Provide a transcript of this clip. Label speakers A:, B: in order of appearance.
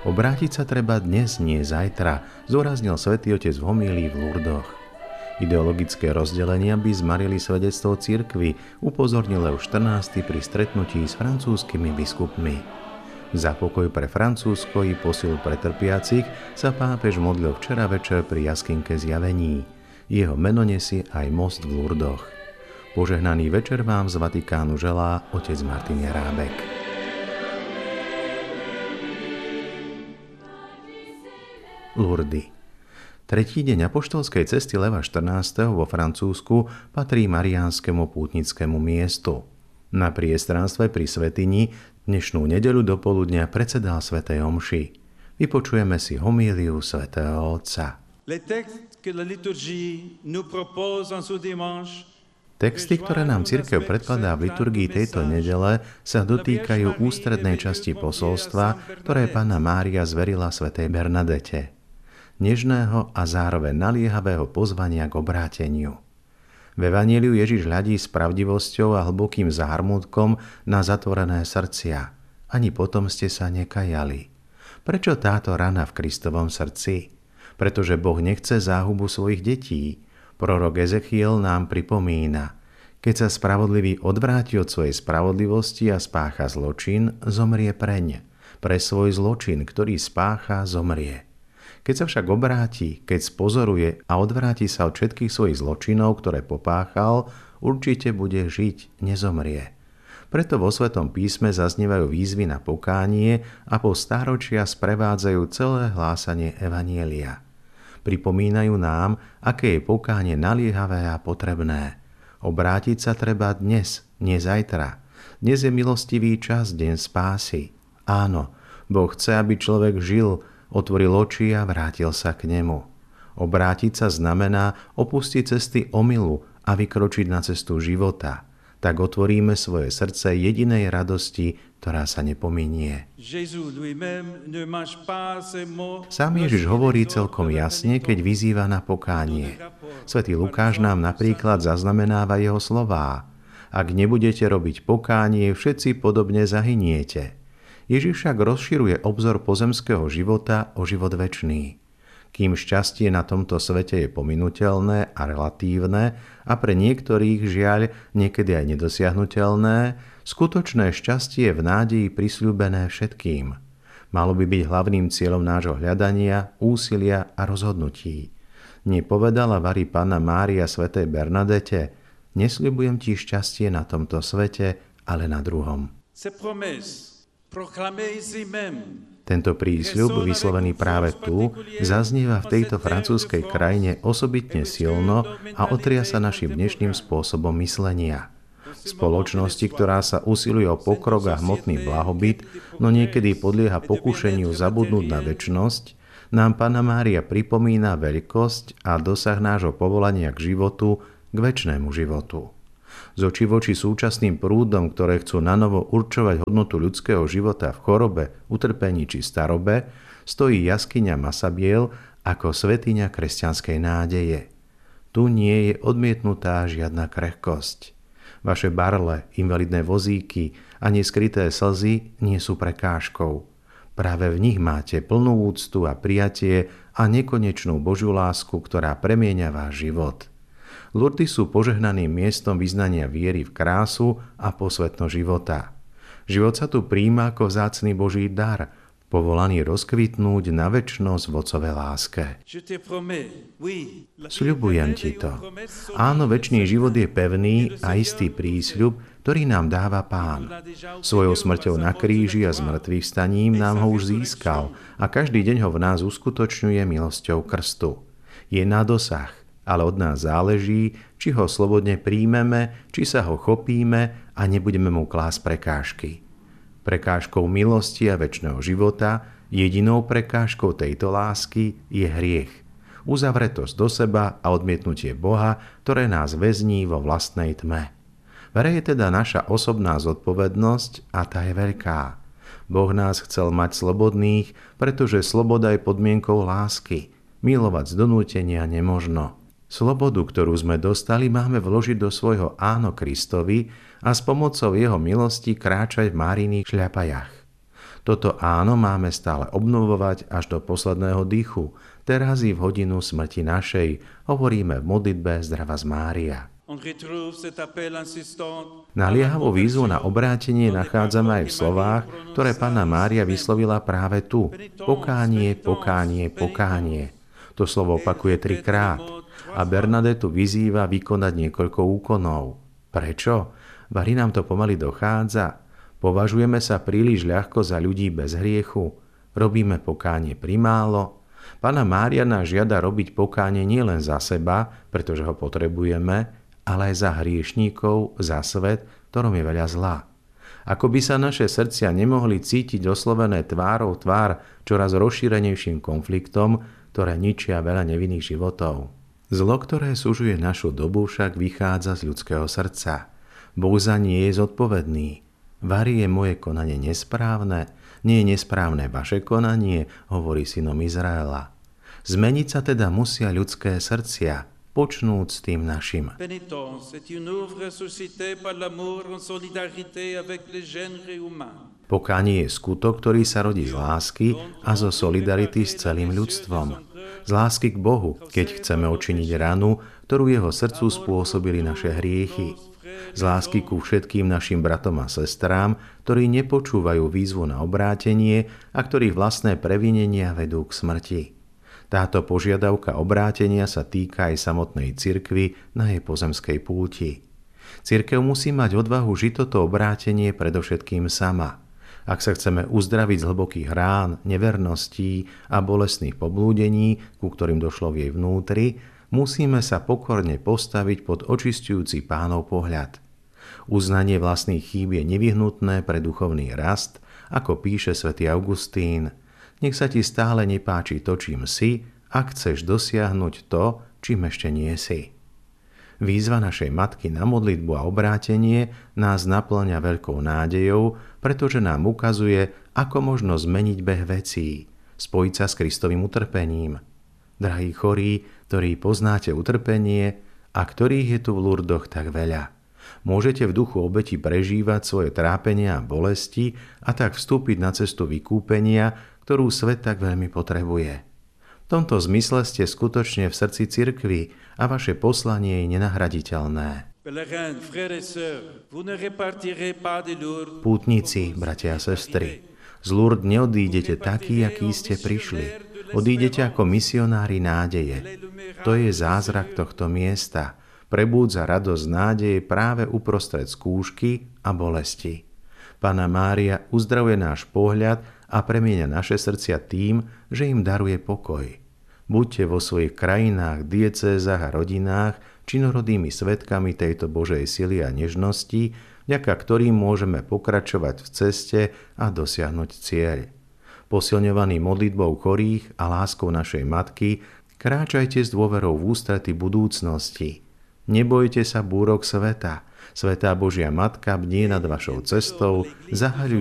A: Obrátiť sa treba dnes, nie zajtra, zdôraznil svätý Otec v homílii v Lurdoch. Ideologické rozdelenia by zmarili svedectvo cirkvi, upozornil Leo XIV pri stretnutí s francúzskymi biskupmi. Za pokoj pre Francúzsko i posilu pre trpiacich sa pápež modlil včera večer pri jaskynke Zjavení. Jeho meno nesie aj most v Lurdoch. Požehnaný večer vám z Vatikánu želá otec Martin Jerábek. Lurdy. Tretí deň apoštolskej cesty Leva XIV. Vo Francúzsku patrí mariánskemu pútnickému miestu. Na priestranstve pri svätyni dnešnú nedeľu dopoludnia predsedal svätej omši. Vypočujeme si homíliu svätého Otca. Texty, ktoré nám cirkev predkladá v liturgii tejto nedele, sa dotýkajú ústrednej časti posolstva, ktoré Panna Mária zverila svätej Bernadete. Nežného a zároveň naliehavého pozvania k obráteniu. V evanjeliu Ježiš hľadí s pravdivosťou a hlbokým zármutkom na zatvorené srdcia. Ani potom ste sa nekajali. Prečo táto rana v Kristovom srdci? Pretože Boh nechce záhubu svojich detí. Prorok Ezechiel nám pripomína, keď sa spravodlivý odvráti od svojej spravodlivosti a spácha zločin, zomrie preň. Pre svoj zločin, ktorý spácha, zomrie. Keď sa však obráti, keď spozoruje a odvráti sa od všetkých svojich zločinov, ktoré popáchal, určite bude žiť, nezomrie. Preto vo Svätom písme zaznievajú výzvy na pokánie a po stáročia sprevádzajú celé hlásanie evanjelia. Pripomínajú nám, aké je pokánie naliehavé a potrebné. Obrátiť sa treba dnes, nie zajtra. Dnes je milostivý čas, deň spásy. Áno, Boh chce, aby človek žil, otvoril oči a vrátil sa k nemu. Obrátiť sa znamená opustiť cesty omylu a vykročiť na cestu života. Tak otvoríme svoje srdce jedinej radosti, ktorá sa nepominie. Sám Ježiš hovorí celkom jasne, keď vyzýva na pokánie. Svätý Lukáš nám napríklad zaznamenáva jeho slová. Ak nebudete robiť pokánie, všetci podobne zahyniete. Ježiš však rozširuje obzor pozemského života o život večný. Kým šťastie na tomto svete je pominuteľné a relatívne a pre niektorých žiaľ niekedy aj nedosiahnuteľné, skutočné šťastie je v nádeji prisľúbené všetkým. Malo by byť hlavným cieľom nášho hľadania, úsilia a rozhodnutí. Nepovedala varí Panna Mária svätej Bernadete: nesľubujem ti šťastie na tomto svete, ale na druhom. Tento prísľub, vyslovený práve tu, zaznieva v tejto francúzskej krajine osobitne silno a otria sa našim dnešným spôsobom myslenia. Spoločnosti, ktorá sa usiluje o pokrok a hmotný blahobyt, no niekedy podlieha pokušeniu zabudnúť na večnosť, nám Panna Mária pripomína veľkosť a dosah nášho povolania k životu, k večnému životu. Z očí voči súčasným prúdom, ktoré chcú nanovo určovať hodnotu ľudského života v chorobe, utrpení či starobe, stojí jaskyňa Massabielle ako svätyňa kresťanskej nádeje. Tu nie je odmietnutá žiadna krehkosť. Vaše barle, invalidné vozíky a neskryté slzy nie sú prekážkou. Práve v nich máte plnú úctu a prijatie a nekonečnú Božiu lásku, ktorá premieňa váš život. Lurdy sú požehnaným miestom vyznania viery v krásu a posvetnosť života. Život sa tu prijíma ako vzácny Boží dar, povolaný rozkvitnúť na večnosť v Otcovej láske. Sľubujem ti to. Áno, večný život je pevný a istý prísľub, ktorý nám dáva Pán. Svojou smrťou na kríži a zmrtvých vstaním nám ho už získal a každý deň ho v nás uskutočňuje milosťou krstu. Je na dosah, ale od nás záleží, či ho slobodne príjmeme, či sa ho chopíme a nebudeme mu klásť prekážky. Prekážkou milosti a večného života, jedinou prekážkou tejto lásky je hriech. Uzavretosť do seba a odmietnutie Boha, ktoré nás väzní vo vlastnej tme. Vere je teda naša osobná zodpovednosť a tá je veľká. Boh nás chcel mať slobodných, pretože sloboda je podmienkou lásky. Milovať z donútenia nemožno. Slobodu, ktorú sme dostali, máme vložiť do svojho áno Kristovi a s pomocou jeho milosti kráčať v Máriných šľapajách. Toto áno máme stále obnovovať až do posledného dýchu, teraz i v hodinu smrti našej, hovoríme v modlitbe Zdravás Mária. Naliehavú výzvu na obrátenie nachádzame aj v slovách, ktoré Panna Mária vyslovila práve tu. Pokánie, pokánie, pokánie. To slovo opakuje 3-krát a Bernadetu vyzýva vykonať niekoľko úkonov. Prečo? Vari nám to pomaly dochádza. Považujeme sa príliš ľahko za ľudí bez hriechu. Robíme pokánie primálo. Panna Mária nás žiada robiť pokánie nielen za seba, pretože ho potrebujeme, ale aj za hriešníkov, za svet, ktorom je veľa zla. Ako by sa naše srdcia nemohli cítiť oslovené tvárou tvár čoraz rozšírenejším konfliktom, ktoré ničia veľa nevinných životov. Zlo, ktoré sužuje našu dobu, však vychádza z ľudského srdca. Boh za nie je zodpovedný. Vari je moje konanie nesprávne, nie je nesprávne vaše konanie, hovorí synom Izraela. Zmeniť sa teda musia ľudské srdcia, počnúť s tým našim. Pokánie je skutok, ktorý sa rodí z lásky a zo solidarity s celým ľudstvom. Z lásky k Bohu, keď chceme odčiniť ranu, ktorú jeho srdcu spôsobili naše hriechy. Z lásky ku všetkým našim bratom a sestrám, ktorí nepočúvajú výzvu na obrátenie a ktorých vlastné previnenia vedú k smrti. Táto požiadavka obrátenia sa týka aj samotnej cirkvi na jej pozemskej púti. Cirkev musí mať odvahu žiť toto obrátenie predovšetkým sama. Ak sa chceme uzdraviť z hlbokých rán, neverností a bolestných poblúdení, ku ktorým došlo v jej vnútri, musíme sa pokorne postaviť pod očisťujúci Pánov pohľad. Uznanie vlastných chýb je nevyhnutné pre duchovný rast, ako píše svätý Augustín. Nech sa ti stále nepáči to, čím si, ak chceš dosiahnuť to, čím ešte nie si. Výzva našej matky na modlitbu a obrátenie nás naplňa veľkou nádejou, pretože nám ukazuje, ako možno zmeniť beh vecí, spojiť sa s Kristovým utrpením. Drahí chorí, ktorí poznáte utrpenie a ktorých je tu v Lurdoch tak veľa, môžete v duchu obeti prežívať svoje trápenia a bolesti a tak vstúpiť na cestu vykúpenia, ktorú svet tak veľmi potrebuje. V tomto zmysle ste skutočne v srdci cirkvi a vaše poslanie je nenahraditeľné. Pútnici, bratia a sestry, z Lourdes neodídete takí, akí ste prišli. Odídete ako misionári nádeje. To je zázrak tohto miesta. Prebúdza radosť nádeje práve uprostred skúšky a bolesti. Panna Mária uzdravuje náš pohľad a premieňa naše srdcia tým, že im daruje pokoj. Buďte vo svojich krajinách, diecézach a rodinách činorodými svedkami tejto Božej sily a nežnosti, vďaka ktorým môžeme pokračovať v ceste a dosiahnuť cieľ. Posilňovaní modlitbou chorých a láskou našej matky, kráčajte s dôverou v ústrety budúcnosti. Nebojte sa búrok sveta. Svätá Božia Matka bdie nad vašou cestou, zahaľuje